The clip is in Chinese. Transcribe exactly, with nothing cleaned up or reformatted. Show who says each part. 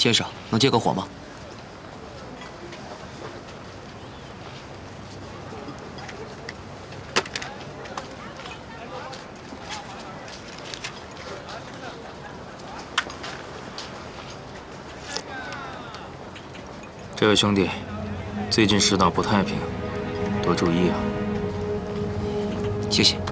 Speaker 1: 先生，能借个火吗？
Speaker 2: 这位兄弟，最近世道不太平，多注意啊。
Speaker 1: 谢谢。